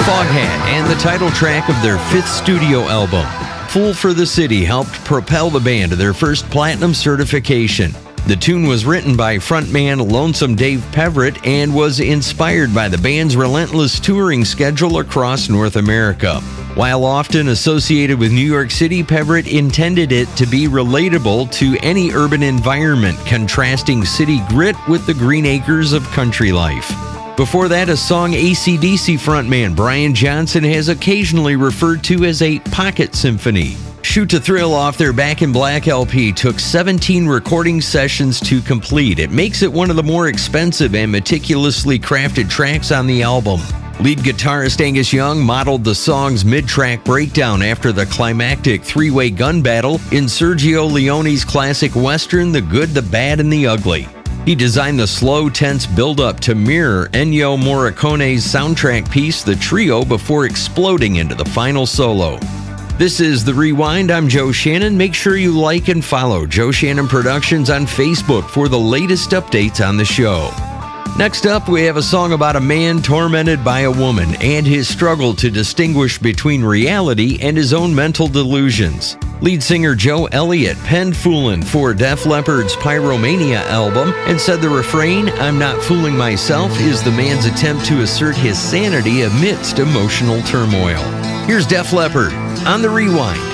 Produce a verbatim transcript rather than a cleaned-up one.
Foghat and the title track of their fifth studio album, Fool for the City, helped propel the band to their first platinum certification. The tune was written by frontman Lonesome Dave Peverett and was inspired by the band's relentless touring schedule across North America. While often associated with New York City, Peverett intended it to be relatable to any urban environment, contrasting city grit with the green acres of country life. Before that, a song A C D C frontman Brian Johnson has occasionally referred to as a pocket symphony. Shoot to Thrill off their Back in Black L P took seventeen recording sessions to complete. It makes it one of the more expensive and meticulously crafted tracks on the album. Lead guitarist Angus Young modeled the song's mid-track breakdown after the climactic three-way gun battle in Sergio Leone's classic western The Good, the Bad, and the Ugly. He designed the slow, tense build-up to mirror Ennio Morricone's soundtrack piece, The Trio, before exploding into the final solo. This is The Rewind. I'm Joe Shannon. Make sure you like and follow Joe Shannon Productions on Facebook for the latest updates on the show. Next up, we have a song about a man tormented by a woman and his struggle to distinguish between reality and his own mental delusions. Lead singer Joe Elliott penned Foolin' for Def Leppard's Pyromania album and said the refrain, "I'm not fooling myself," is the man's attempt to assert his sanity amidst emotional turmoil. Here's Def Leppard on The Rewind.